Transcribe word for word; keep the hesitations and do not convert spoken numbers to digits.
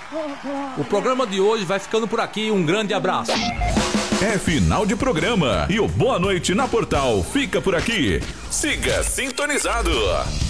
O programa de hoje vai ficando por aqui. Um grande abraço. É final de programa e o Boa Noite na Portal fica por aqui. Siga sintonizado.